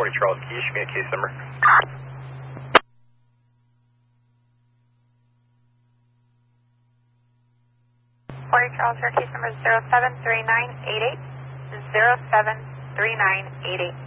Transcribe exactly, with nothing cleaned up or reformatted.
forty Charles, can you issue me a case number? forty Charles, your case number is zero seven three nine eight eight. zero seven three nine eight eight.